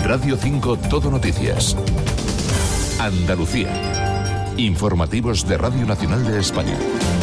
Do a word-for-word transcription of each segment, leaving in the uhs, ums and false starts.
Radio cinco Todo Noticias. Andalucía. Informativos de Radio Nacional de España.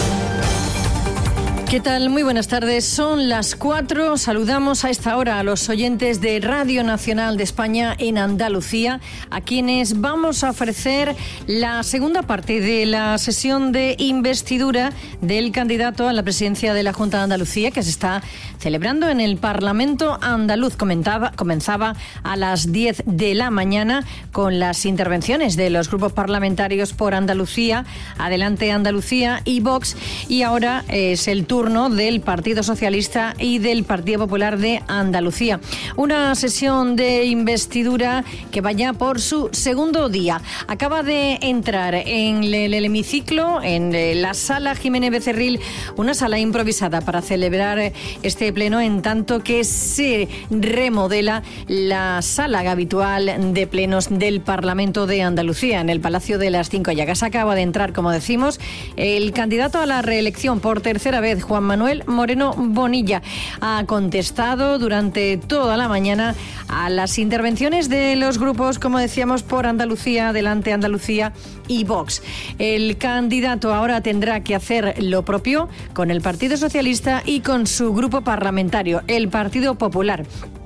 ¿Qué tal? Muy buenas tardes. Son las cuatro. Saludamos a esta hora a los oyentes de Radio Nacional de España en Andalucía, a quienes vamos a ofrecer la segunda parte de la sesión de investidura del candidato a la presidencia de la Junta de Andalucía, que se está celebrando en el Parlamento andaluz. Comentaba, comenzaba a las diez de la mañana con las intervenciones de los grupos parlamentarios por Andalucía, Adelante Andalucía y Vox, y ahora es el turno del Partido Socialista y del Partido Popular de Andalucía. Una sesión de investidura que vaya por su segundo día. Acaba de entrar en el, el hemiciclo, en la sala Jiménez Becerril, una sala improvisada para celebrar este pleno, en tanto que se remodela la sala habitual de plenos del Parlamento de Andalucía, en el Palacio de las Cinco Llagas. Acaba de entrar, como decimos, el candidato a la reelección por tercera vez, Juan Manuel Moreno Bonilla. Ha contestado durante toda la mañana a las intervenciones de los grupos, como decíamos, por Andalucía, Adelante Andalucía y Vox. El candidato ahora tendrá que hacer lo propio con el Partido Socialista y con su grupo parlamentario, el Partido Popular.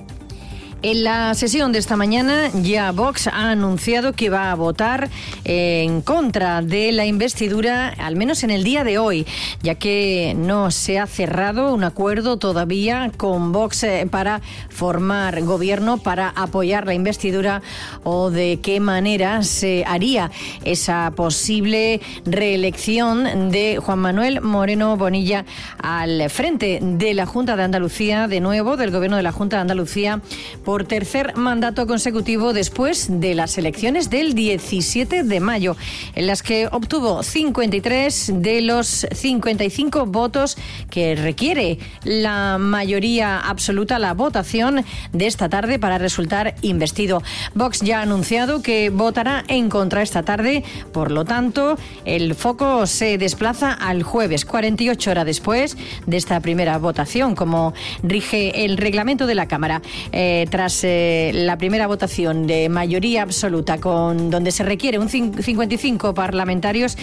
En la sesión de esta mañana ya Vox ha anunciado que va a votar en contra de la investidura, al menos en el día de hoy, ya que no se ha cerrado un acuerdo todavía con Vox para formar gobierno, para apoyar la investidura, o de qué manera se haría esa posible reelección de Juan Manuel Moreno Bonilla al frente de la Junta de Andalucía, de nuevo del Gobierno de la Junta de Andalucía, por tercer mandato consecutivo después de las elecciones del diecisiete de mayo, en las que obtuvo cincuenta y tres de los cincuenta y cinco votos que requiere la mayoría absoluta, la votación de esta tarde, para resultar investido. Vox ya ha anunciado que votará en contra esta tarde, por lo tanto, el foco se desplaza al jueves, cuarenta y ocho horas después de esta primera votación, como rige el reglamento de la Cámara. Eh, tras eh, la primera votación de mayoría absoluta, con donde se requiere un cincuenta y cinco parlamentarios,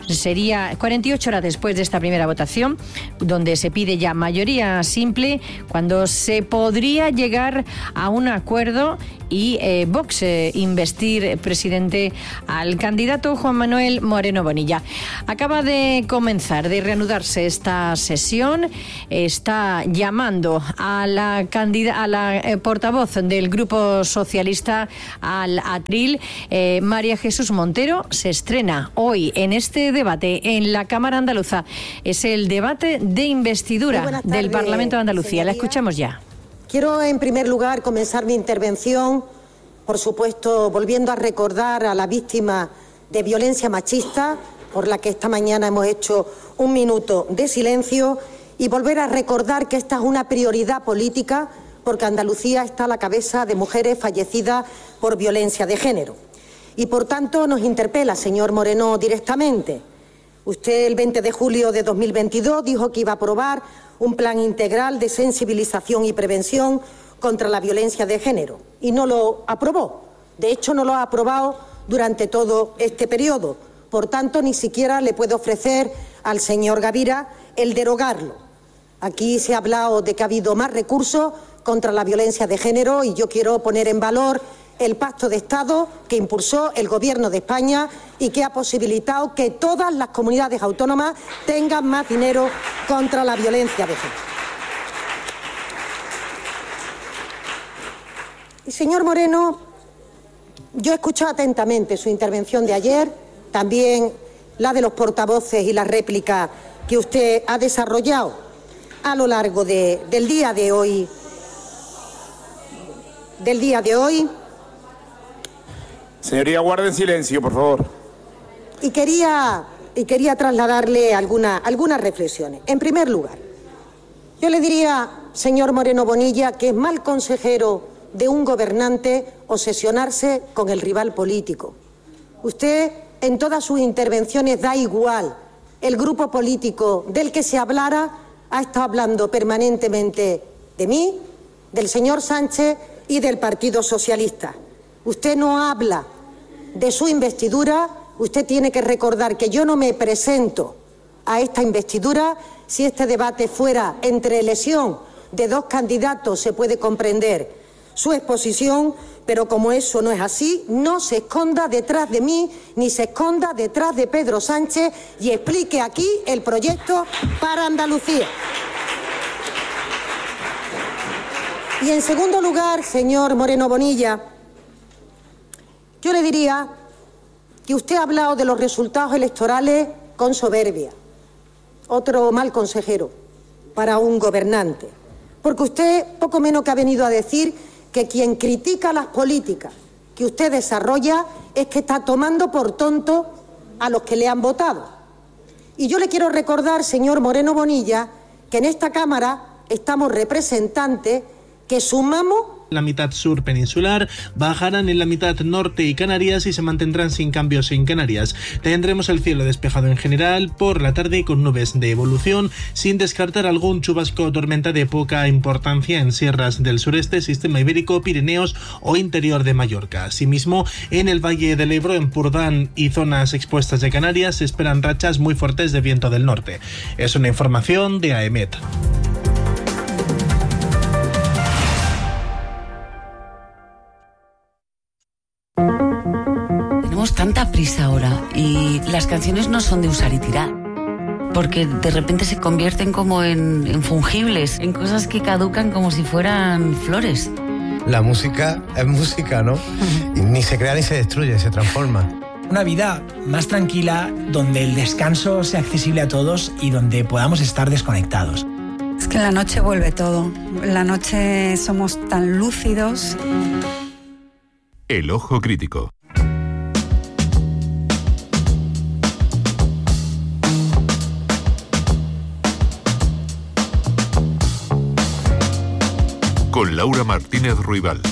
sería cuarenta y ocho horas después de esta primera votación, donde se pide ya mayoría simple, cuando se podría llegar a un acuerdo y eh, Vox eh, investir presidente al candidato Juan Manuel Moreno Bonilla. Acaba de comenzar, de reanudarse esta sesión. Está llamando a la, candida- a la eh, portavoz del Grupo Socialista al atril, eh, María Jesús Montero. Se estrena hoy en este debate en la Cámara Andaluza. Es el debate de investidura tardes, del Parlamento de Andalucía. Señoría. La escuchamos ya. Quiero, en primer lugar, comenzar mi intervención, por supuesto, volviendo a recordar a la víctima de violencia machista, por la que esta mañana hemos hecho un minuto de silencio, y volver a recordar que esta es una prioridad política, porque Andalucía está a la cabeza de mujeres fallecidas por violencia de género. Y, por tanto, nos interpela, señor Moreno, directamente. Usted, el veinte de julio de dos mil veintidós, dijo que iba a aprobar un plan integral de sensibilización y prevención contra la violencia de género, y no lo aprobó. De hecho, no lo ha aprobado durante todo este periodo. Por tanto, ni siquiera le puede ofrecer al señor Gavira el derogarlo. Aquí se ha hablado de que ha habido más recursos contra la violencia de género, y yo quiero poner en valor el pacto de Estado que impulsó el Gobierno de España y que ha posibilitado que todas las comunidades autónomas tengan más dinero contra la violencia de género. Y, señor Moreno, yo he escuchado atentamente su intervención de ayer, también la de los portavoces y la réplica que usted ha desarrollado a lo largo de, del día de hoy. Del día de hoy. Señoría, guarden silencio, por favor. Y quería, y quería trasladarle alguna, algunas reflexiones. En primer lugar, yo le diría, señor Moreno Bonilla, que es mal consejero de un gobernante obsesionarse con el rival político. Usted, en todas sus intervenciones, da igual el grupo político del que se hablara, ha estado hablando permanentemente de mí, del señor Sánchez y del Partido Socialista. usted no habla de su investidura, usted tiene que recordar que yo no me presento a esta investidura. Si este debate fuera entre elección de dos candidatos, se puede comprender su exposición, pero como eso no es así, no se esconda detrás de mí, ni se esconda detrás de Pedro Sánchez y explique aquí el proyecto para Andalucía. Y en segundo lugar, señor Moreno Bonilla, yo le diría que usted ha hablado de los resultados electorales con soberbia. Otro mal consejero para un gobernante. Porque usted poco menos que ha venido a decir que quien critica las políticas que usted desarrolla es que está tomando por tonto a los que le han votado. Y yo le quiero recordar, señor Moreno Bonilla, que en esta Cámara estamos representantes que sumamos. La mitad sur peninsular, bajarán en la mitad norte y Canarias y se mantendrán sin cambios en Canarias. Tendremos el cielo despejado en general, por la tarde con nubes de evolución, sin descartar algún chubasco o tormenta de poca importancia en sierras del sureste, sistema ibérico, Pirineos o interior de Mallorca. Asimismo, en el Valle del Ebro, en Purdán y zonas expuestas de Canarias se esperan rachas muy fuertes de viento del norte. Es una información de A E M E T. Tenemos tanta prisa ahora y las canciones no son de usar y tirar, porque de repente se convierten como en, en fungibles, en cosas que caducan como si fueran flores. La música es música, ¿no? Uh-huh. Y ni se crea ni se destruye, se transforma. Una vida más tranquila, donde el descanso sea accesible a todos y donde podamos estar desconectados. Es que en la noche vuelve todo. En la noche somos tan lúcidos. El Ojo Crítico. Con Laura Martínez Ruibal.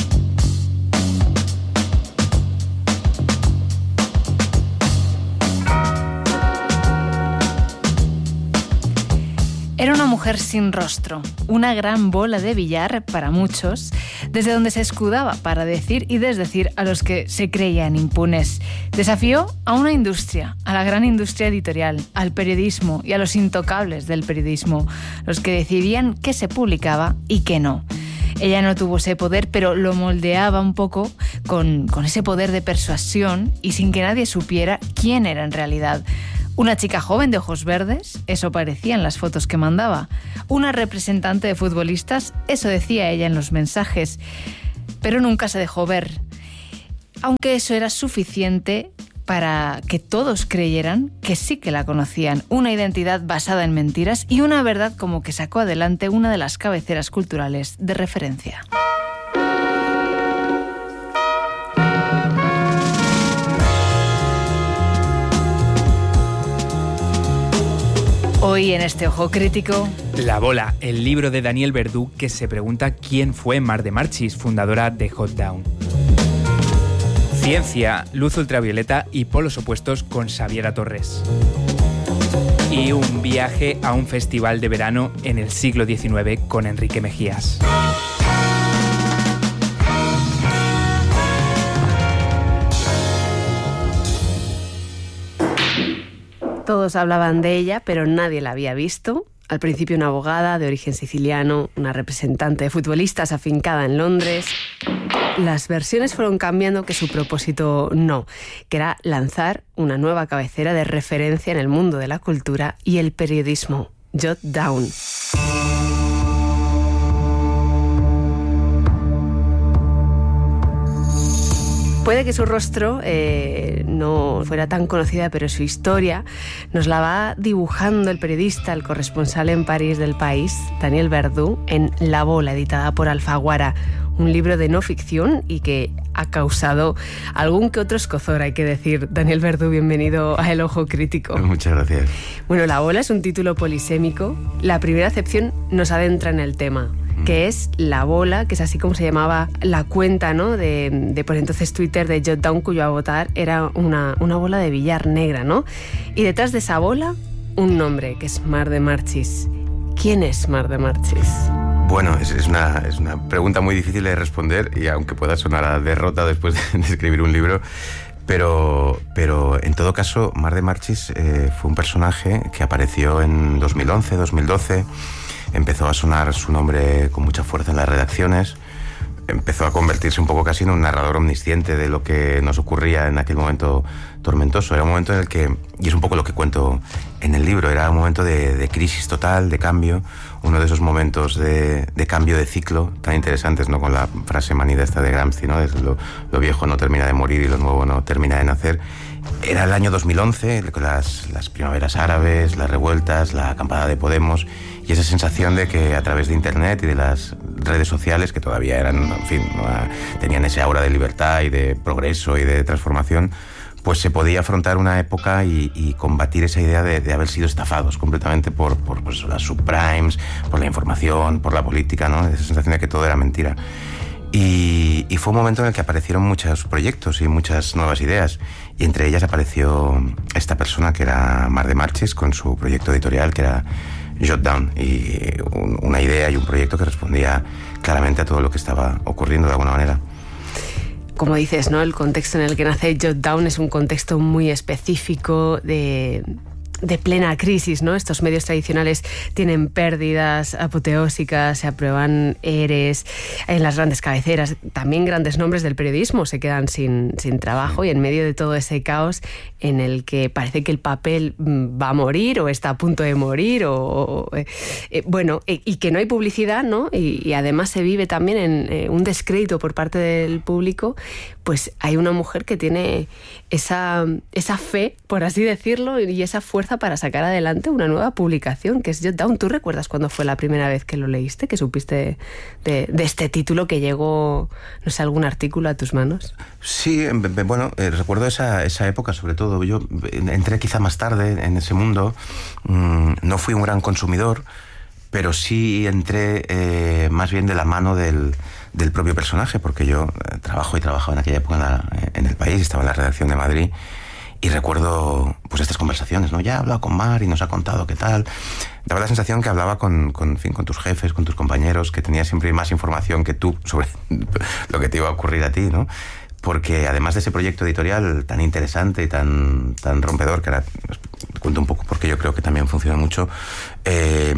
Era una mujer sin rostro, una gran bola de billar para muchos, desde donde se escudaba para decir y desdecir a los que se creían impunes. Desafió a una industria, a la gran industria editorial, al periodismo y a los intocables del periodismo, los que decidían qué se publicaba y qué no. Ella no tuvo ese poder, pero lo moldeaba un poco con, con ese poder de persuasión y sin que nadie supiera quién era en realidad. Una chica joven de ojos verdes, eso parecía en las fotos que mandaba. Una representante de futbolistas, eso decía ella en los mensajes. Pero nunca se dejó ver. Aunque eso era suficiente para que todos creyeran que sí que la conocían. Una identidad basada en mentiras y una verdad como que sacó adelante una de las cabeceras culturales de referencia. Hoy en este Ojo Crítico... La bola, el libro de Daniel Verdú que se pregunta quién fue Mar de Marchis, fundadora de Hot Down. Ciencia, luz ultravioleta y polos opuestos con Xaviera Torres. Y un viaje a un festival de verano en el siglo diecinueve con Enrique Mejías. Todos hablaban de ella, pero nadie la había visto. Al principio una abogada de origen siciliano, una representante de futbolistas afincada en Londres. Las versiones fueron cambiando, que su propósito no, que era lanzar una nueva cabecera de referencia en el mundo de la cultura y el periodismo, Jot Down. Puede que su rostro eh, no fuera tan conocida, pero su historia nos la va dibujando el periodista, el corresponsal en París del País, Daniel Verdú, en La Bola, editada por Alfaguara, un libro de no ficción y que ha causado algún que otro escozor, hay que decir. Daniel Verdú, bienvenido a El Ojo Crítico. Muchas gracias. Bueno, La Bola es un título polisémico. La primera acepción nos adentra en el tema, que es La Bola, que es así como se llamaba la cuenta, ¿no?, de, de por entonces Twitter de Jot Down, cuyo avatar era una, una bola de billar negra, ¿no? Y detrás de esa bola, un nombre, que es Mar de Marchis. ¿Quién es Mar de Marchis? Bueno, es, es, una, es una pregunta muy difícil de responder, y aunque pueda sonar a derrota después de, de escribir un libro, pero, pero en todo caso, Mar de Marchis eh, fue un personaje que apareció en dos mil once, dos mil doce, empezó a sonar su nombre con mucha fuerza en las redacciones, empezó a convertirse un poco casi en un narrador omnisciente de lo que nos ocurría en aquel momento tormentoso. Era un momento en el que, y es un poco lo que cuento en el libro, era un momento de, de crisis total, de cambio, uno de esos momentos de, de cambio de ciclo tan interesantes, ¿no? Con la frase manida esta de Gramsci, ¿no? Es lo, lo viejo no termina de morir y lo nuevo no termina de nacer. Era el año dos mil once, con las, las primaveras árabes, las revueltas, la acampada de Podemos, y esa sensación de que a través de Internet y de las redes sociales, que todavía eran, en fin, tenían ese aura de libertad y de progreso y de transformación, pues se podía afrontar una época y, y combatir esa idea de, de haber sido estafados completamente por, por pues, las subprimes, por la información, por la política, ¿no? Esa sensación de que todo era mentira. Y, y fue un momento en el que aparecieron muchos proyectos y muchas nuevas ideas, y entre ellas apareció esta persona que era Mar de Marchis con su proyecto editorial, que era Jotdown, y un, una idea y un proyecto que respondía claramente a todo lo que estaba ocurriendo de alguna manera. Como dices, ¿no? El contexto en el que nace Jotdown es un contexto muy específico de... de plena crisis, ¿no? Estos medios tradicionales tienen pérdidas apoteósicas, se aprueban eres en las grandes cabeceras, también grandes nombres del periodismo se quedan sin, sin trabajo, y en medio de todo ese caos en el que parece que el papel va a morir o está a punto de morir, o, o eh, bueno, eh, y que no hay publicidad, ¿no? Y, y además se vive también en eh, un descrédito por parte del público, pues hay una mujer que tiene esa, esa fe, por así decirlo, y esa fuerza para sacar adelante una nueva publicación, que es Jotdown. ¿Tú recuerdas cuándo fue la primera vez que lo leíste, que supiste de, de este título, que llegó, no sé, algún artículo a tus manos? Sí, bueno, eh, recuerdo esa, esa época sobre todo. Yo entré quizá más tarde en ese mundo, mm, no fui un gran consumidor, pero sí entré eh, más bien de la mano del, del propio personaje, porque yo eh, trabajo y trabajaba en aquella época en, la, en el país, estaba en la redacción de Madrid, y recuerdo pues estas conversaciones, ¿no? Ya he hablado con Mar y nos ha contado qué tal. Daba la sensación que hablaba con, con, en fin, con tus jefes, con tus compañeros, que tenía siempre más información que tú sobre lo que te iba a ocurrir a ti, ¿no? Porque además de ese proyecto editorial tan interesante y tan, tan rompedor, que ahora te cuento un poco porque yo creo que también funciona mucho, eh,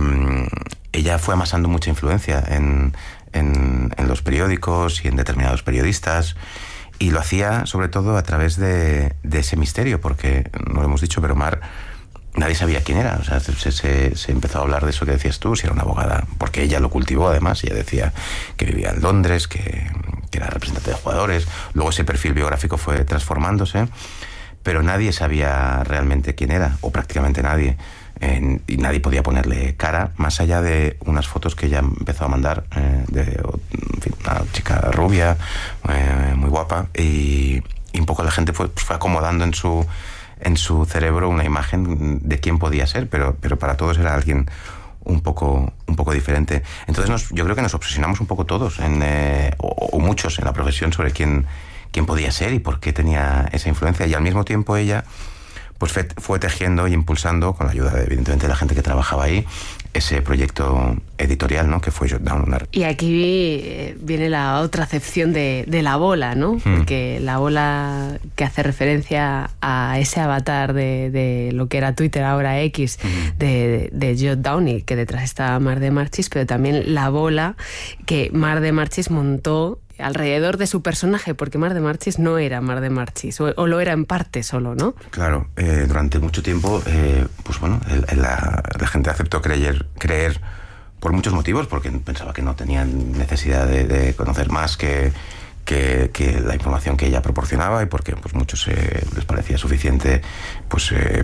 ella fue amasando mucha influencia en, en, en los periódicos y en determinados periodistas. Y lo hacía sobre todo a través de, de ese misterio, porque no lo hemos dicho, pero Mar, nadie sabía quién era. O sea, se, se, se empezó a hablar de eso que decías tú, si era una abogada, porque ella lo cultivó además. Ella decía que vivía en Londres, que, que era representante de jugadores. Luego ese perfil biográfico fue transformándose, pero nadie sabía realmente quién era, o prácticamente nadie. Eh, y nadie podía ponerle cara, más allá de unas fotos que ella empezó a mandar eh, de en fin, una chica rubia, eh, muy guapa, y, y un poco la gente fue, pues fue acomodando en su, en su cerebro una imagen de quién podía ser, pero, pero para todos era alguien un poco, un poco diferente. Entonces nos, yo creo que nos obsesionamos un poco todos, en, eh, o, o muchos en la profesión, sobre quién, quién podía ser y por qué tenía esa influencia, y al mismo tiempo ella pues fue, fue tejiendo y impulsando, con la ayuda de, evidentemente, de la gente que trabajaba ahí, ese proyecto editorial, ¿no? Que fue Jotdown. Y aquí eh, viene la otra acepción de, de la bola, ¿no? Hmm. Porque la bola que hace referencia a ese avatar de, de lo que era Twitter, ahora X, hmm. de, de, de Jotdown, y que detrás está Mar de Marchis, pero también la bola que Mar de Marchis montó alrededor de su personaje, porque Mar de Marchis no era Mar de Marchis, o, o lo era en parte solo, ¿no? Claro, eh, durante mucho tiempo, eh, pues bueno, el, el, la, la gente aceptó creer, creer por muchos motivos, porque pensaba que no tenían necesidad de, de conocer más que, que, que la información que ella proporcionaba, y porque pues muchos eh, les parecía suficiente, pues, eh,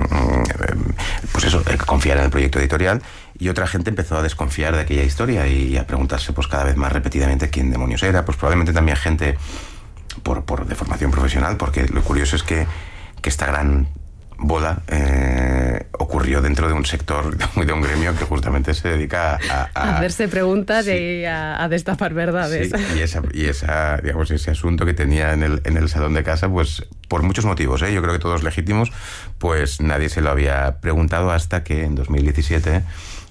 pues eso, eh, confiar en el proyecto editorial. Y otra gente empezó a desconfiar de aquella historia y a preguntarse pues cada vez más repetidamente quién demonios era. Pues probablemente también gente por, por de formación profesional, porque lo curioso es que, que esta gran bola eh, ocurrió dentro de un sector, de un gremio que justamente se dedica a... a, a hacerse preguntas, sí, y a, a destapar verdades. Sí, y, esa, y esa, digamos, ese asunto que tenía en el, en el salón de casa, pues por muchos motivos, ¿eh? Yo creo que todos legítimos, pues nadie se lo había preguntado hasta que en dos mil diecisiete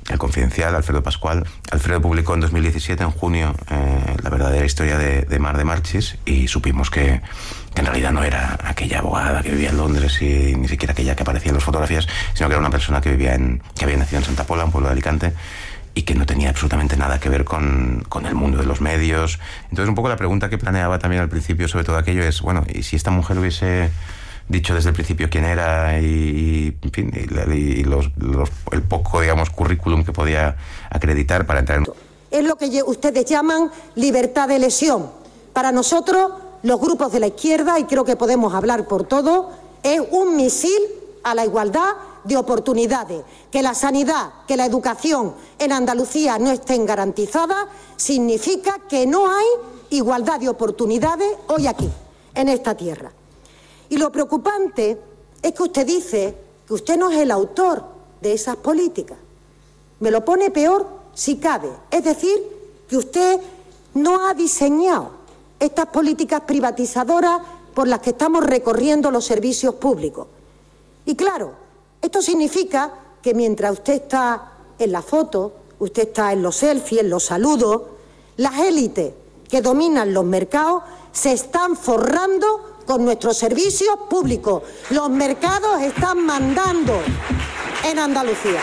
El Confidencial, Alfredo Pascual. Alfredo publicó en dos mil diecisiete, en junio, eh, la verdadera historia de, de Mar de Marchis, y supimos que, que en realidad no era aquella abogada que vivía en Londres y ni siquiera aquella que aparecía en las fotografías, sino que era una persona que vivía en, que había nacido en Santa Pola, un pueblo de Alicante, y que no tenía absolutamente nada que ver con, con el mundo de los medios. Entonces, un poco la pregunta que planeaba también al principio sobre todo aquello es, bueno, ¿y si esta mujer hubiese dicho desde el principio quién era y, y en fin, y, y los, los, el poco, digamos, currículum que podía acreditar para entrar en... Es lo que ustedes llaman libertad de elección. Para nosotros, los grupos de la izquierda, y creo que podemos hablar por todos, es un misil a la igualdad de oportunidades. Que la sanidad, que la educación en Andalucía no estén garantizadas, significa que no hay igualdad de oportunidades hoy aquí, en esta tierra. Y lo preocupante es que usted dice que usted no es el autor de esas políticas. Me lo pone peor si cabe. Es decir, que usted no ha diseñado estas políticas privatizadoras por las que estamos recorriendo los servicios públicos. Y claro, esto significa que mientras usted está en la foto, usted está en los selfies, en los saludos, las élites que dominan los mercados se están forrando con nuestros servicios públicos. Los mercados están mandando en Andalucía.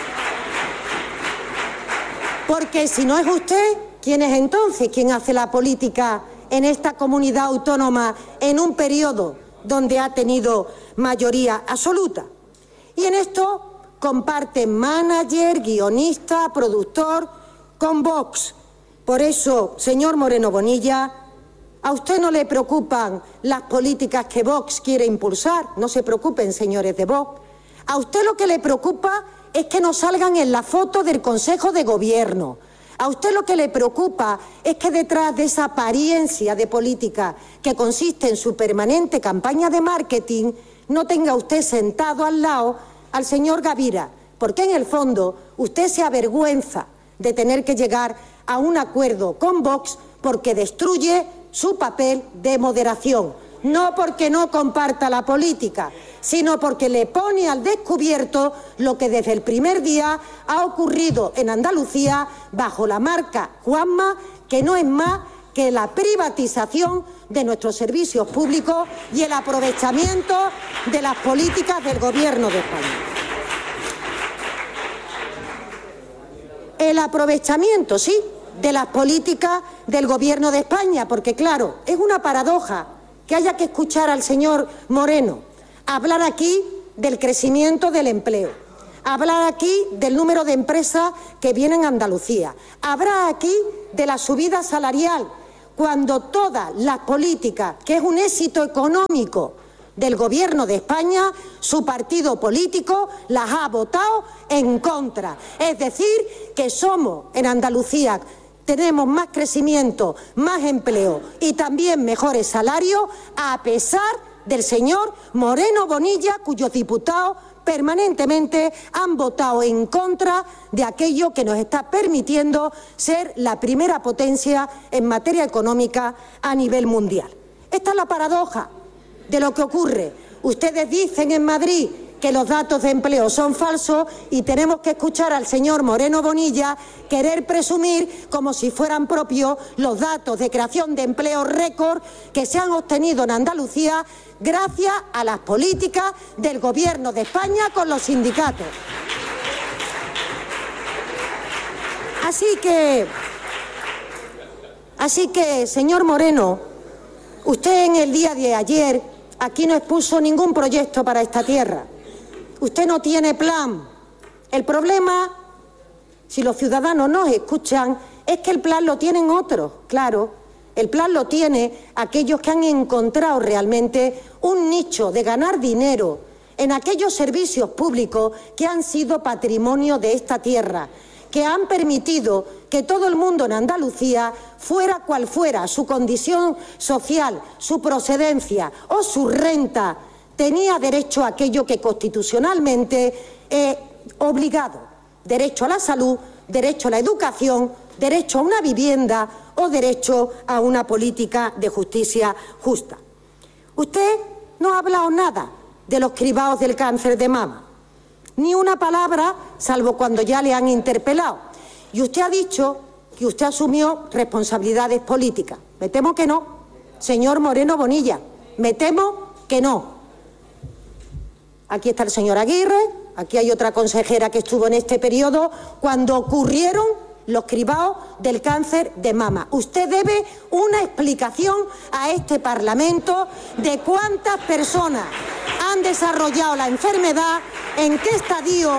Porque si no es usted, ¿quién es entonces quien hace la política en esta comunidad autónoma en un periodo donde ha tenido mayoría absoluta? Y en esto comparten manager, guionista, productor con Vox. Por eso, señor Moreno Bonilla, ¿a usted no le preocupan las políticas que Vox quiere impulsar? No se preocupen, señores de Vox. A usted lo que le preocupa es que no salgan en la foto del Consejo de Gobierno. A usted lo que le preocupa es que detrás de esa apariencia de política que consiste en su permanente campaña de marketing, no tenga usted sentado al lado al señor Gavira, porque en el fondo usted se avergüenza de tener que llegar a un acuerdo con Vox porque destruye su papel de moderación, no porque no comparta la política, sino porque le pone al descubierto lo que desde el primer día ha ocurrido en Andalucía bajo la marca Juanma, que no es más que la privatización de nuestros servicios públicos y el aprovechamiento de las políticas del Gobierno de España. El aprovechamiento, sí, de las políticas del Gobierno de España, porque claro, es una paradoja que haya que escuchar al señor Moreno hablar aquí del crecimiento del empleo, hablar aquí del número de empresas que vienen a Andalucía, hablar aquí de la subida salarial, cuando todas las políticas, que es un éxito económico del Gobierno de España, su partido político las ha votado en contra. Es decir, que somos en Andalucía, tenemos más crecimiento, más empleo y también mejores salarios, a pesar del señor Moreno Bonilla, cuyos diputados permanentemente han votado en contra de aquello que nos está permitiendo ser la primera potencia en materia económica a nivel mundial. Esta es la paradoja de lo que ocurre. Ustedes dicen en Madrid que los datos de empleo son falsos y tenemos que escuchar al señor Moreno Bonilla querer presumir como si fueran propios los datos de creación de empleo récord que se han obtenido en Andalucía gracias a las políticas del Gobierno de España con los sindicatos. Así que, así que, señor Moreno, usted en el día de ayer aquí no expuso ningún proyecto para esta tierra. Usted no tiene plan. El problema, si los ciudadanos nos escuchan, es que el plan lo tienen otros, claro. El plan lo tiene aquellos que han encontrado realmente un nicho de ganar dinero en aquellos servicios públicos que han sido patrimonio de esta tierra, que han permitido que todo el mundo en Andalucía, fuera cual fuera su condición social, su procedencia o su renta, tenía derecho a aquello que constitucionalmente es obligado: derecho a la salud, derecho a la educación, derecho a una vivienda o derecho a una política de justicia justa. Usted no ha hablado nada de los cribados del cáncer de mama. Ni una palabra, salvo cuando ya le han interpelado. Y usted ha dicho que usted asumió responsabilidades políticas. Me temo que no, señor Moreno Bonilla. Me temo que no. Aquí está el señor Aguirre, aquí hay otra consejera que estuvo en este periodo cuando ocurrieron los cribados del cáncer de mama. Usted debe una explicación a este Parlamento de cuántas personas han desarrollado la enfermedad, en qué estadio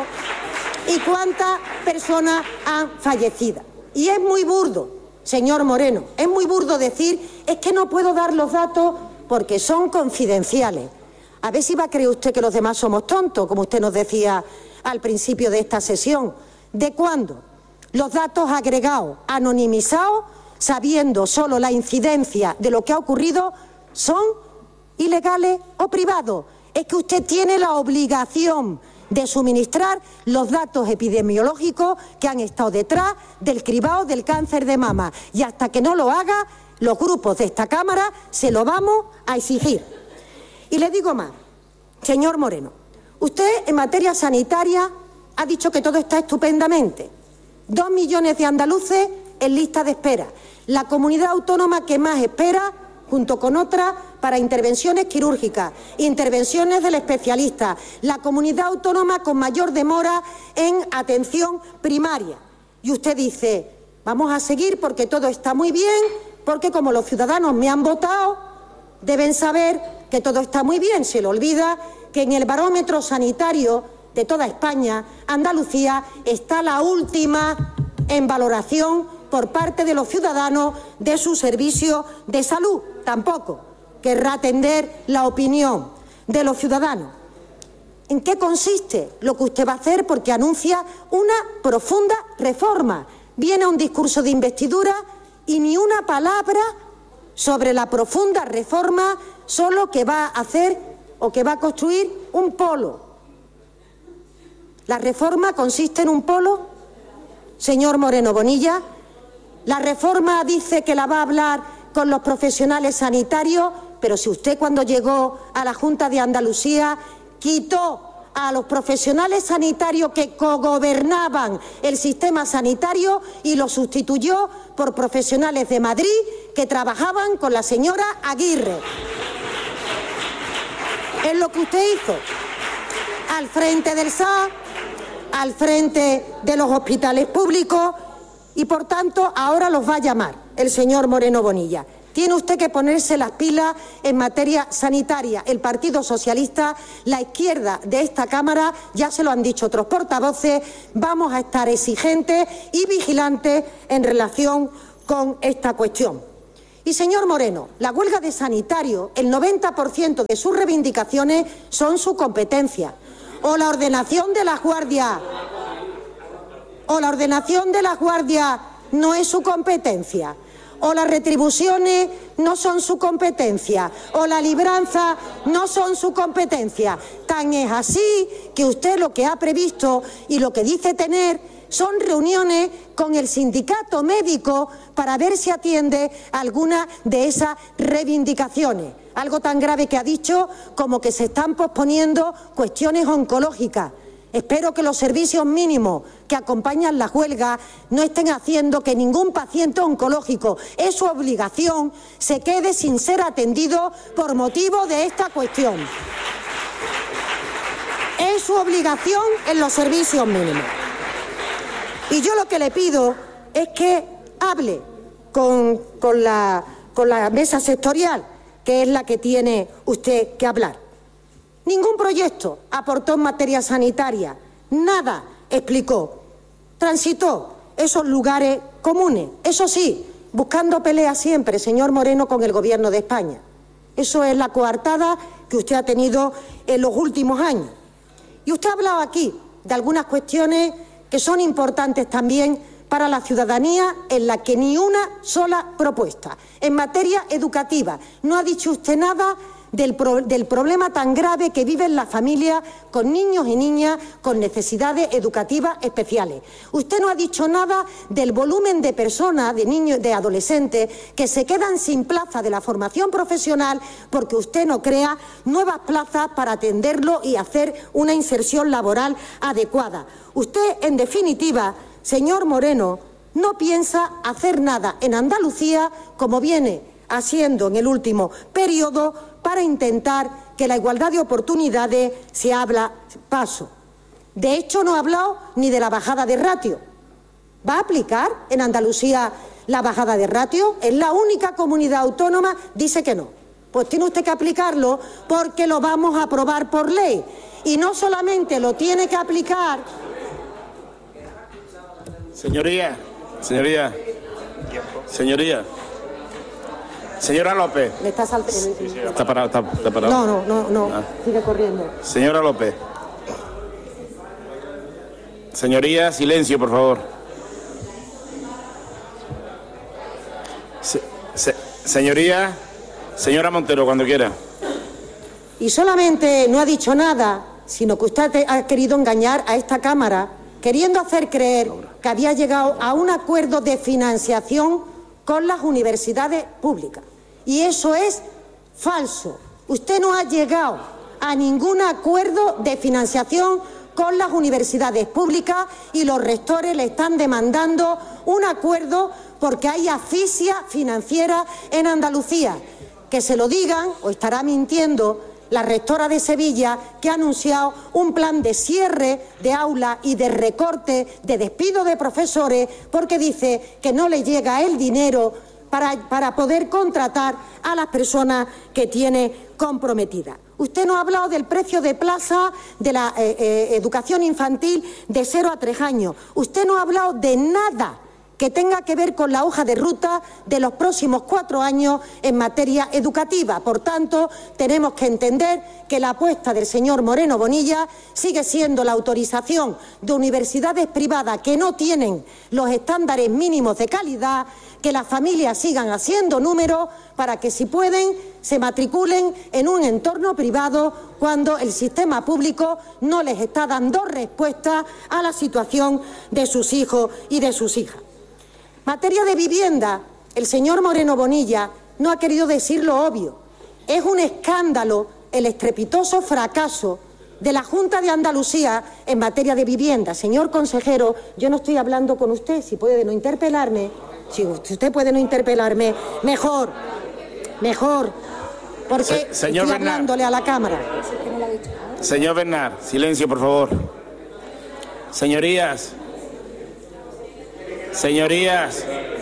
y cuántas personas han fallecido. Y es muy burdo, señor Moreno, es muy burdo decir, es que no puedo dar los datos porque son confidenciales. A ver si va a creer usted que los demás somos tontos, como usted nos decía al principio de esta sesión. ¿De cuándo? Los datos agregados, anonimizados, sabiendo solo la incidencia de lo que ha ocurrido, son ilegales o privados. Es que usted tiene la obligación de suministrar los datos epidemiológicos que han estado detrás del cribado del cáncer de mama. Y hasta que no lo haga, los grupos de esta Cámara se lo vamos a exigir. Y le digo más, señor Moreno, usted en materia sanitaria ha dicho que todo está estupendamente. Dos millones de andaluces en lista de espera. La comunidad autónoma que más espera, junto con otras, para intervenciones quirúrgicas, intervenciones del especialista. La comunidad autónoma con mayor demora en atención primaria. Y usted dice, vamos a seguir porque todo está muy bien, porque como los ciudadanos me han votado, deben saber que todo está muy bien. Se le olvida que en el barómetro sanitario de toda España, Andalucía está la última en valoración por parte de los ciudadanos de su servicio de salud. Tampoco querrá atender la opinión de los ciudadanos. ¿En qué consiste lo que usted va a hacer? Porque anuncia una profunda reforma. Viene un discurso de investidura y ni una palabra sobre la profunda reforma, solo que va a hacer o que va a construir un polo. ¿La reforma consiste en un polo, señor Moreno Bonilla? La reforma dice que la va a hablar con los profesionales sanitarios, pero si usted cuando llegó a la Junta de Andalucía quitó a los profesionales sanitarios que cogobernaban el sistema sanitario y los sustituyó por profesionales de Madrid que trabajaban con la señora Aguirre. Es lo que usted hizo al frente del S A, al frente de los hospitales públicos y, por tanto, ahora los va a llamar el señor Moreno Bonilla. Tiene usted que ponerse las pilas en materia sanitaria. El Partido Socialista, la izquierda de esta Cámara, ya se lo han dicho otros portavoces, vamos a estar exigentes y vigilantes en relación con esta cuestión. Y, señor Moreno, la huelga de sanitarios, el noventa por ciento de sus reivindicaciones son su competencia. O la ordenación de las guardias, o la ordenación de las guardias no es su competencia, o las retribuciones no son su competencia, o la libranza no son su competencia. Tan es así que usted lo que ha previsto y lo que dice tener son reuniones con el sindicato médico para ver si atiende alguna de esas reivindicaciones. Algo tan grave que ha dicho como que se están posponiendo cuestiones oncológicas. Espero que los servicios mínimos que acompañan la huelga no estén haciendo que ningún paciente oncológico, es su obligación, se quede sin ser atendido por motivo de esta cuestión. Es su obligación en los servicios mínimos. Y yo lo que le pido es que hable con, con, la, con la mesa sectorial, que es la que tiene usted que hablar. Ningún proyecto aportó en materia sanitaria, nada explicó. Transitó esos lugares comunes, eso sí, buscando peleas siempre, señor Moreno, con el Gobierno de España. Eso es la coartada que usted ha tenido en los últimos años. Y usted ha hablado aquí de algunas cuestiones que son importantes también para la ciudadanía, en la que ni una sola propuesta. En materia educativa, no ha dicho usted nada del, pro, del problema tan grave que viven las familias con niños y niñas con necesidades educativas especiales. Usted no ha dicho nada del volumen de personas, de niños, de adolescentes, que se quedan sin plaza de la formación profesional porque usted no crea nuevas plazas para atenderlo y hacer una inserción laboral adecuada. Usted, en definitiva, señor Moreno, no piensa hacer nada en Andalucía, como viene haciendo en el último periodo, para intentar que la igualdad de oportunidades se abra paso. De hecho, no ha hablado ni de la bajada de ratio. ¿Va a aplicar en Andalucía la bajada de ratio? Es la única comunidad autónoma, dice que no. Pues tiene usted que aplicarlo porque lo vamos a aprobar por ley. Y no solamente lo tiene que aplicar... Señoría, señoría, señoría. Señora López. Le está saltando. Está parado, está, está parado. No, no, no, no. Ah. Sigue corriendo. Señora López. Señoría, silencio, por favor. Se, se, señoría, señora Montero, cuando quiera. Y solamente no ha dicho nada, sino que usted ha querido engañar a esta Cámara, queriendo hacer creer que había llegado a un acuerdo de financiación con las universidades públicas. Y eso es falso. Usted no ha llegado a ningún acuerdo de financiación con las universidades públicas y los rectores le están demandando un acuerdo porque hay asfixia financiera en Andalucía. Que se lo digan, o estará mintiendo la rectora de Sevilla, que ha anunciado un plan de cierre de aulas y de recorte, de despido de profesores, porque dice que no le llega el dinero para, para poder contratar a las personas que tiene comprometidas. Usted no ha hablado del precio de plaza de la eh, eh, educación infantil de cero a tres años. Usted no ha hablado de nada que tenga que ver con la hoja de ruta de los próximos cuatro años en materia educativa. Por tanto, tenemos que entender que la apuesta del señor Moreno Bonilla sigue siendo la autorización de universidades privadas que no tienen los estándares mínimos de calidad, que las familias sigan haciendo números para que, si pueden, se matriculen en un entorno privado cuando el sistema público no les está dando respuesta a la situación de sus hijos y de sus hijas. Materia de vivienda, el señor Moreno Bonilla no ha querido decir lo obvio. Es un escándalo el estrepitoso fracaso de la Junta de Andalucía en materia de vivienda. Señor consejero, yo no estoy hablando con usted, si puede no interpelarme, si usted puede no interpelarme, mejor, mejor, porque Se, señor estoy Bernard, hablándole a la Cámara. Señor Bernard, silencio, por favor. Señorías. Señorías.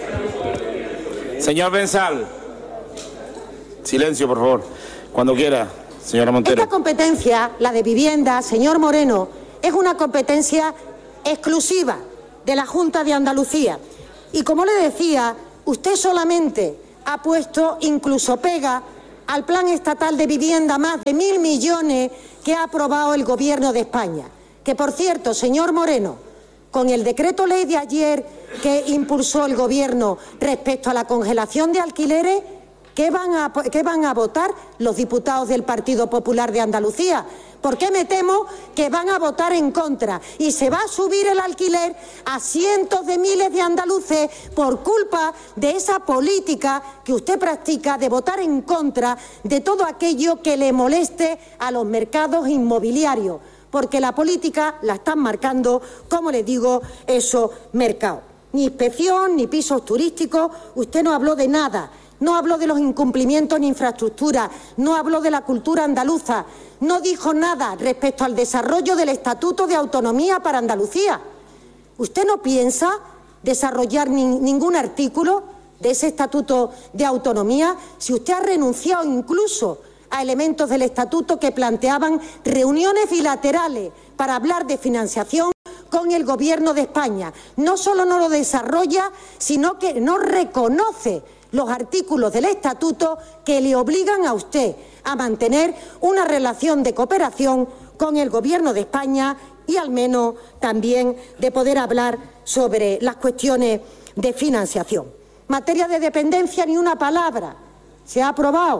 Señor Bensal. Silencio, por favor. Cuando quiera, señora Montero. Esta competencia, la de vivienda, señor Moreno, es una competencia exclusiva de la Junta de Andalucía. Y como le decía, usted solamente ha puesto incluso pega al Plan Estatal de Vivienda, más de mil millones que ha aprobado el Gobierno de España. Que, por cierto, señor Moreno, con el decreto ley de ayer que impulsó el Gobierno respecto a la congelación de alquileres, ¿qué van a, qué van a votar los diputados del Partido Popular de Andalucía? Porque me temo que van a votar en contra y se va a subir el alquiler a cientos de miles de andaluces por culpa de esa política que usted practica de votar en contra de todo aquello que le moleste a los mercados inmobiliarios. Porque la política la están marcando, como les digo, esos mercados. Ni inspección, ni pisos turísticos, usted no habló de nada. No habló de los incumplimientos en infraestructura, no habló de la cultura andaluza, no dijo nada respecto al desarrollo del Estatuto de Autonomía para Andalucía. ¿Usted no piensa desarrollar ni, ningún artículo de ese Estatuto de Autonomía? Si usted ha renunciado incluso a elementos del Estatuto que planteaban reuniones bilaterales para hablar de financiación con el Gobierno de España. No solo no lo desarrolla, sino que no reconoce los artículos del Estatuto que le obligan a usted a mantener una relación de cooperación con el Gobierno de España y al menos también de poder hablar sobre las cuestiones de financiación. Materia de dependencia, ni una palabra. Se ha aprobado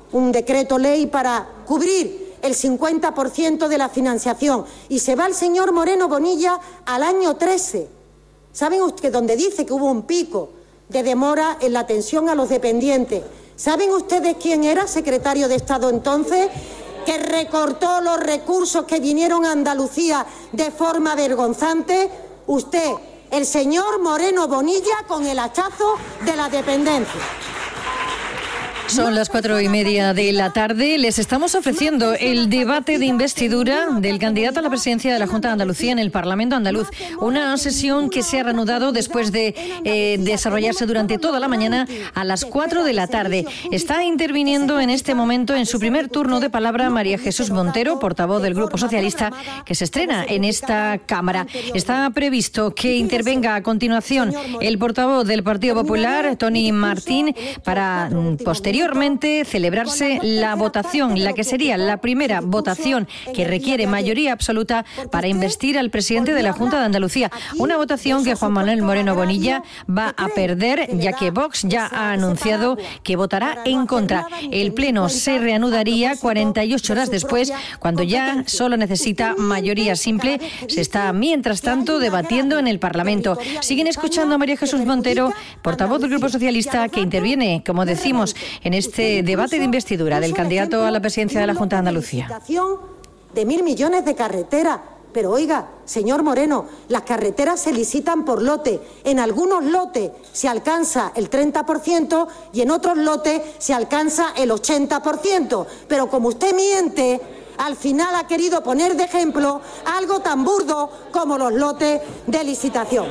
un decreto ley para cubrir el cincuenta por ciento de la financiación. Y se va el señor Moreno Bonilla al año trece. ¿Saben ustedes donde dice que hubo un pico de demora en la atención a los dependientes? ¿Saben ustedes quién era secretario de Estado entonces? Que recortó los recursos que vinieron a Andalucía de forma vergonzante. Usted, el señor Moreno Bonilla, con el hachazo de la dependencia. Son las cuatro y media de la tarde. Les estamos ofreciendo el debate de investidura del candidato a la presidencia de la Junta de Andalucía en el Parlamento andaluz. Una sesión que se ha reanudado después de eh, desarrollarse durante toda la mañana a las cuatro de la tarde. Está interviniendo en este momento en su primer turno de palabra María Jesús Montero, portavoz del Grupo Socialista, que se estrena en esta Cámara. Está previsto que intervenga a continuación el portavoz del Partido Popular, Tony Martín, para posteriormente Posteriormente celebrarse la votación, la que sería la primera votación que requiere mayoría absoluta para investir al presidente de la Junta de Andalucía. Una votación que Juan Manuel Moreno Bonilla va a perder, ya que Vox ya ha anunciado que votará en contra. El pleno se reanudaría cuarenta y ocho horas después, cuando ya solo necesita mayoría simple. Se está, mientras tanto, debatiendo en el Parlamento. Siguen escuchando a María Jesús Montero, portavoz del Grupo Socialista, que interviene, como decimos, en este debate de investidura del candidato a la presidencia de la Junta de Andalucía. De mil millones de carreteras. Pero oiga, señor Moreno, las carreteras se licitan por lote. En algunos lotes se alcanza el treinta por ciento y en otros lotes se alcanza el ochenta por ciento. Pero como usted miente, al final ha querido poner de ejemplo algo tan burdo como los lotes de licitación.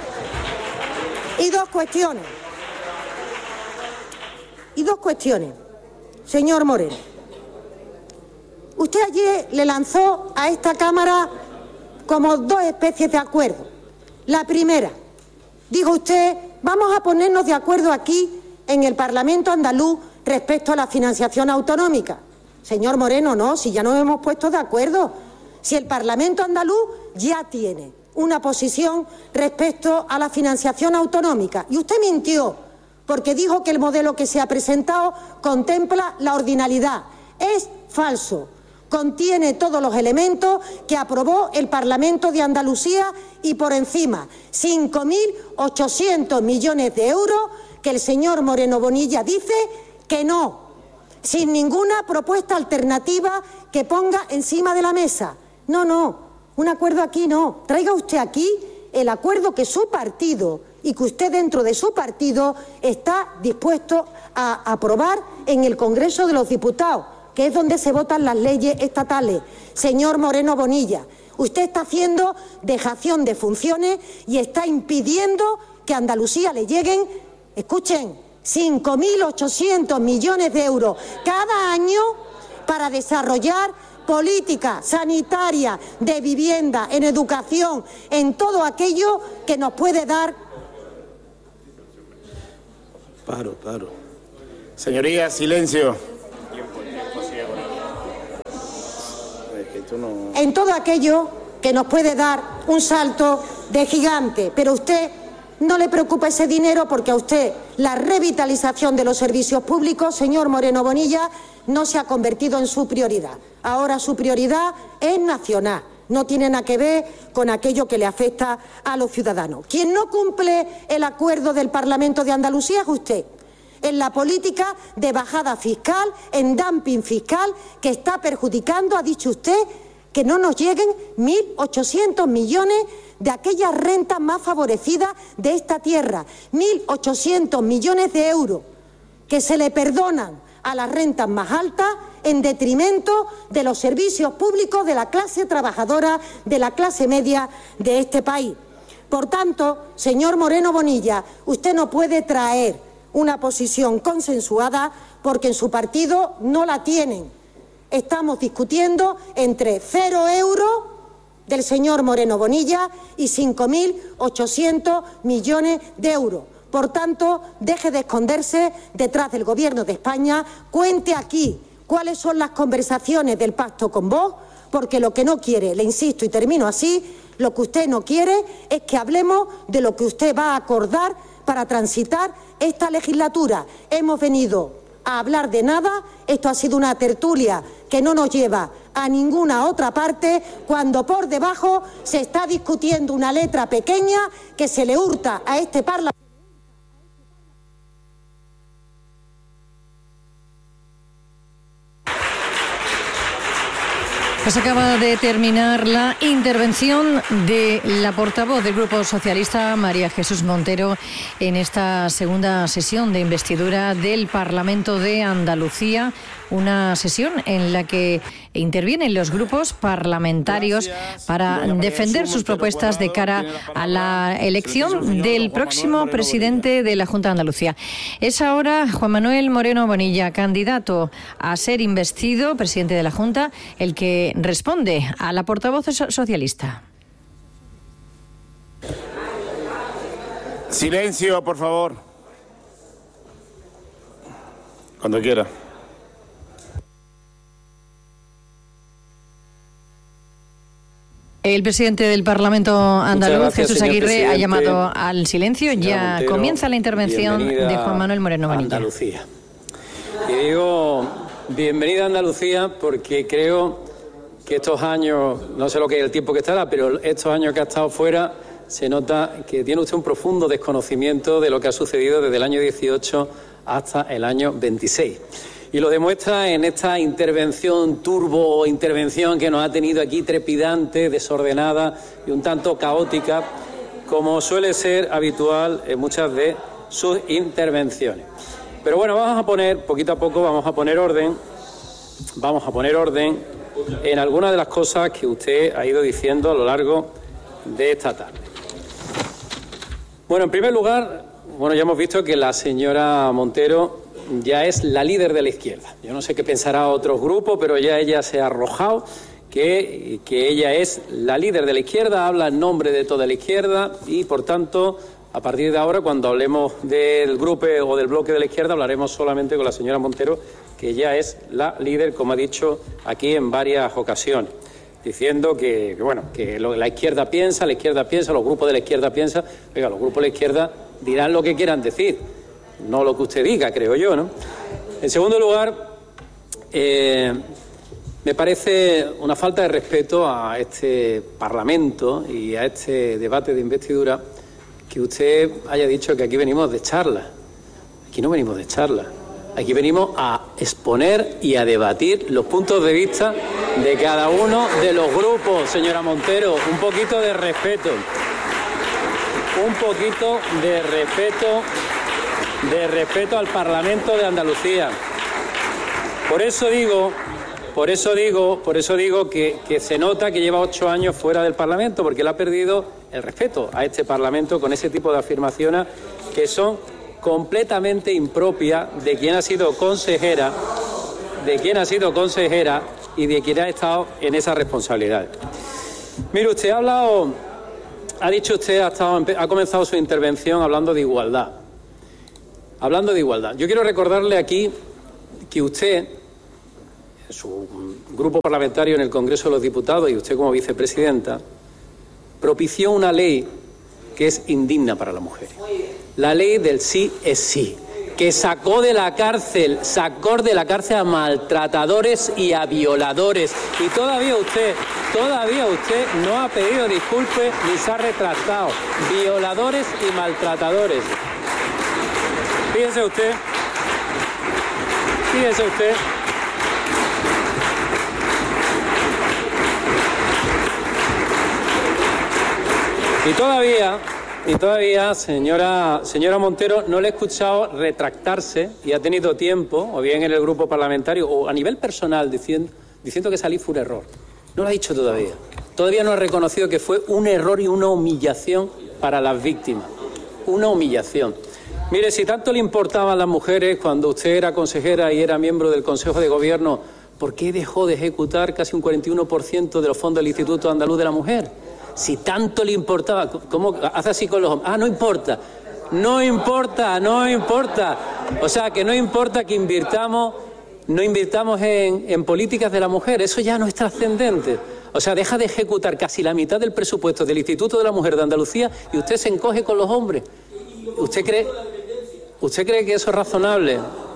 Y dos cuestiones. Y dos cuestiones, señor Moreno. Usted ayer le lanzó a esta Cámara como dos especies de acuerdo. La primera, dijo usted, vamos a ponernos de acuerdo aquí en el Parlamento andaluz respecto a la financiación autonómica. Señor Moreno, no, si ya nos hemos puesto de acuerdo. Si el Parlamento andaluz ya tiene una posición respecto a la financiación autonómica. Y usted mintió, porque dijo que el modelo que se ha presentado contempla la ordinalidad. Es falso. Contiene todos los elementos que aprobó el Parlamento de Andalucía y por encima cinco mil ochocientos millones de euros que el señor Moreno Bonilla dice que no, sin ninguna propuesta alternativa que ponga encima de la mesa. No, no, un acuerdo aquí no. Traiga usted aquí el acuerdo que su partido y que usted dentro de su partido está dispuesto a aprobar en el Congreso de los Diputados, que es donde se votan las leyes estatales. Señor Moreno Bonilla, usted está haciendo dejación de funciones y está impidiendo que a Andalucía le lleguen, escuchen, cinco mil ochocientos millones de euros cada año para desarrollar política sanitaria, de vivienda, en educación, en todo aquello que nos puede dar. Paro, paro. Señoría, silencio. En todo aquello que nos puede dar un salto de gigante. Pero a usted no le preocupa ese dinero porque a usted la revitalización de los servicios públicos, señor Moreno Bonilla, no se ha convertido en su prioridad. Ahora su prioridad es nacional. No tiene nada que ver con aquello que le afecta a los ciudadanos. Quien no cumple el acuerdo del Parlamento de Andalucía es usted. En la política de bajada fiscal, en dumping fiscal, que está perjudicando, ha dicho usted, que no nos lleguen mil ochocientos millones de aquellas rentas más favorecidas de esta tierra. mil ochocientos millones de euros que se le perdonan a las rentas más altas en detrimento de los servicios públicos de la clase trabajadora, de la clase media de este país. Por tanto, señor Moreno Bonilla, usted no puede traer una posición consensuada porque en su partido no la tienen. Estamos discutiendo entre cero euros del señor Moreno Bonilla y cinco mil ochocientos millones de euros. Por tanto, deje de esconderse detrás del Gobierno de España, cuente aquí cuáles son las conversaciones del pacto con Vox, porque lo que no quiere, le insisto y termino así, lo que usted no quiere es que hablemos de lo que usted va a acordar para transitar esta legislatura. Hemos venido a hablar de nada. Esto ha sido una tertulia que no nos lleva a ninguna otra parte, cuando por debajo se está discutiendo una letra pequeña que se le hurta a este Parlamento. Pues acaba de terminar la intervención de la portavoz del Grupo Socialista, María Jesús Montero, en esta segunda sesión de investidura del Parlamento de Andalucía. Una sesión en la que intervienen los grupos parlamentarios para defender sus propuestas de cara a la elección del próximo presidente de la Junta de Andalucía. Es ahora Juan Manuel Moreno Bonilla, candidato a ser investido presidente de la Junta, el que responde a la portavoz socialista. Silencio, por favor. Cuando quiera. El presidente del Parlamento andaluz, gracias, Jesús Aguirre, ha llamado al silencio. Ya Montero, comienza la intervención de Juan Manuel Moreno Bonilla. Andalucía. Y digo, bienvenida a Andalucía, porque creo que estos años, no sé lo que es el tiempo que estará, pero estos años que ha estado fuera, se nota que tiene usted un profundo desconocimiento de lo que ha sucedido desde el año dieciocho hasta el año veintiséis. Y lo demuestra en esta intervención, turbo intervención que nos ha tenido aquí, trepidante, desordenada y un tanto caótica, como suele ser habitual en muchas de sus intervenciones. Pero bueno, vamos a poner, poquito a poco, vamos a poner orden, vamos a poner orden en algunas de las cosas que usted ha ido diciendo a lo largo de esta tarde. Bueno, en primer lugar, bueno, ya hemos visto que la señora Montero ya es la líder de la izquierda. Yo no sé qué pensará otros grupos, pero ya ella se ha arrojado que, que ella es la líder de la izquierda, habla en nombre de toda la izquierda y, por tanto, a partir de ahora, cuando hablemos del grupo o del bloque de la izquierda, hablaremos solamente con la señora Montero, que ya es la líder, como ha dicho aquí en varias ocasiones, diciendo que, que bueno, que lo, la izquierda piensa, la izquierda piensa, los grupos de la izquierda piensan. Oiga, los grupos de la izquierda dirán lo que quieran decir, no lo que usted diga, creo yo, ¿no? En segundo lugar, eh, me parece una falta de respeto a este Parlamento y a este debate de investidura que usted haya dicho que aquí venimos de charla. Aquí no venimos de charla. Aquí venimos a exponer y a debatir los puntos de vista de cada uno de los grupos. Señora Montero, un poquito de respeto. Un poquito de respeto, de respeto al Parlamento de Andalucía. Por eso digo, por eso digo, por eso digo que, que se nota que lleva ocho años fuera del Parlamento, porque él ha perdido el respeto a este Parlamento con ese tipo de afirmaciones que son completamente impropia de quien ha sido consejera, de quien ha sido consejera y de quien ha estado en esa responsabilidad. Mire, usted ha hablado, ha dicho usted, ha, estado, ha comenzado su intervención hablando de igualdad. Hablando de igualdad. Yo quiero recordarle aquí que usted, en su grupo parlamentario en el Congreso de los Diputados y usted como vicepresidenta, propició una ley que es indigna para las mujeres. La ley del sí es sí, que sacó de la cárcel, sacó de la cárcel a maltratadores y a violadores. Y todavía usted, todavía usted no ha pedido disculpas ni se ha retractado. Violadores y maltratadores. Fíjese usted, fíjese usted. Y todavía... Y todavía, señora, señora Montero, no le he escuchado retractarse y ha tenido tiempo, o bien en el grupo parlamentario, o a nivel personal, diciendo, diciendo que salir fue un error. No lo ha dicho todavía. Todavía no ha reconocido que fue un error y una humillación para las víctimas. Una humillación. Mire, si tanto le importaban las mujeres cuando usted era consejera y era miembro del Consejo de Gobierno, ¿por qué dejó de ejecutar casi un cuarenta y uno por ciento de los fondos del Instituto Andaluz de la Mujer? Si tanto le importaba, ¿cómo hace así con los hombres? Ah, no importa, no importa, no importa. O sea, que no importa que invirtamos, no invirtamos en, en políticas de la mujer, eso ya no es trascendente. O sea, deja de ejecutar casi la mitad del presupuesto del Instituto de la Mujer de Andalucía y usted se encoge con los hombres. ¿Usted cree, usted cree que eso es razonable?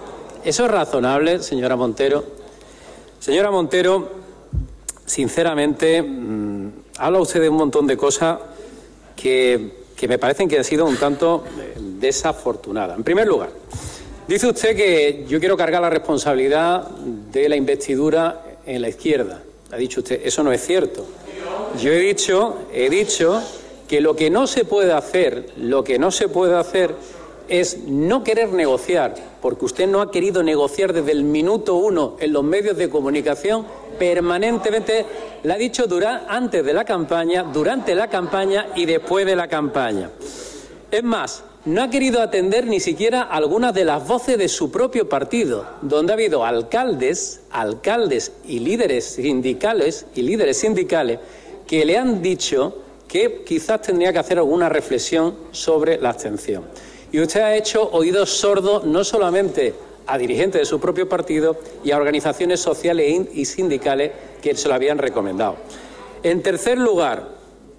¿Eso es razonable, señora Montero? Señora Montero, sinceramente, mmm, habla usted de un montón de cosas que, que me parecen que han sido un tanto desafortunadas. En primer lugar, dice usted que yo quiero cargar la responsabilidad de la investidura en la izquierda. Ha dicho usted, eso no es cierto. Yo he dicho, he dicho que lo que no se puede hacer, lo que no se puede hacer es no querer negociar, porque usted no ha querido negociar desde el minuto uno en los medios de comunicación, permanentemente, le ha dicho durante, antes de la campaña, durante la campaña y después de la campaña. Es más, no ha querido atender ni siquiera algunas de las voces de su propio partido, donde ha habido alcaldes, alcaldes y líderes sindicales y líderes sindicales que le han dicho que quizás tendría que hacer alguna reflexión sobre la abstención. Y usted ha hecho oídos sordos no solamente a dirigentes de su propio partido y a organizaciones sociales y sindicales que se lo habían recomendado. En tercer lugar,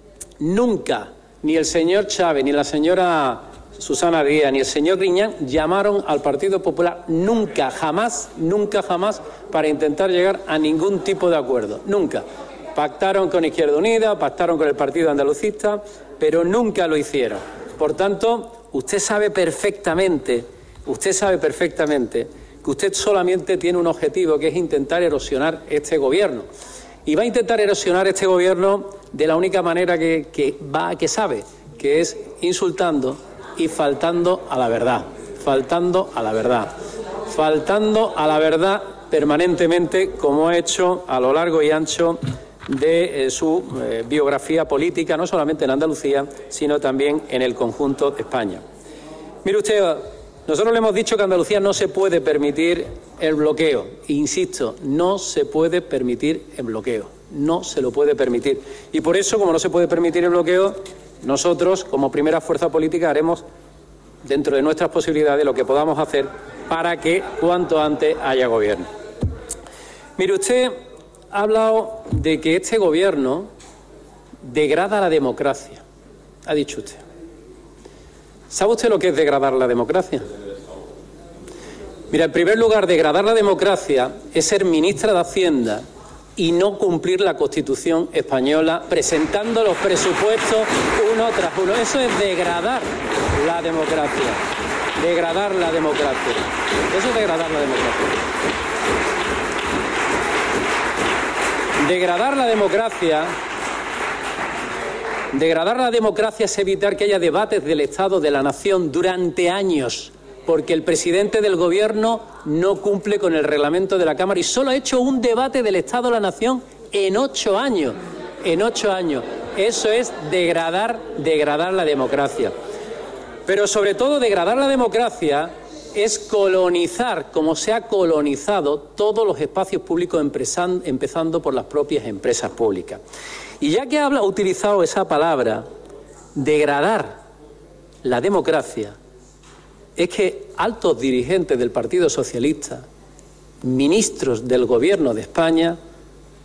nunca ni el señor Chávez, ni la señora Susana Díaz, ni el señor Griñán llamaron al Partido Popular nunca, jamás, nunca, jamás para intentar llegar a ningún tipo de acuerdo. Nunca. Pactaron con Izquierda Unida, pactaron con el Partido Andalucista, pero nunca lo hicieron. Por tanto, usted sabe perfectamente, usted sabe perfectamente que usted solamente tiene un objetivo, que es intentar erosionar este gobierno. Y va a intentar erosionar este gobierno de la única manera que, que, va, que sabe, que es insultando y faltando a la verdad, faltando a la verdad, faltando a la verdad permanentemente, como ha hecho a lo largo y ancho de eh, su eh, biografía política, no solamente en Andalucía, sino también en el conjunto de España. Mire usted, nosotros le hemos dicho que Andalucía no se puede permitir el bloqueo. E insisto, no se puede permitir el bloqueo, no se lo puede permitir. Y por eso, como no se puede permitir el bloqueo, nosotros, como primera fuerza política, haremos, dentro de nuestras posibilidades, lo que podamos hacer para que cuanto antes haya gobierno. Mire usted, ha hablado de que este gobierno degrada la democracia, ha dicho usted. ¿Sabe usted lo que es degradar la democracia? Mira, en primer lugar, degradar la democracia es ser ministra de Hacienda y no cumplir la Constitución española presentando los presupuestos uno tras uno. Eso es degradar la democracia. Degradar la democracia. Eso es degradar la democracia. Degradar la democracia, degradar la democracia es evitar que haya debates del Estado de la Nación durante años, porque el presidente del Gobierno no cumple con el reglamento de la Cámara y solo ha hecho un debate del Estado de la Nación en ocho años. En ocho años. Eso es degradar, degradar la democracia. Pero sobre todo degradar la democracia es colonizar, como se ha colonizado, todos los espacios públicos, empezando por las propias empresas públicas. Y ya que ha utilizado esa palabra, degradar la democracia, es que altos dirigentes del Partido Socialista, ministros del Gobierno de España,